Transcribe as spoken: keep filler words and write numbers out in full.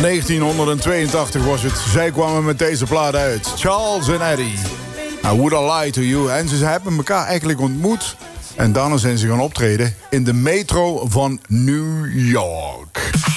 negentienhonderdtweeëntachtig was het. Zij kwamen met deze plaat uit. Charles en Eddie. I Would I Lie to You. En ze hebben elkaar eigenlijk ontmoet. En daarna zijn ze gaan optreden in de metro van New York.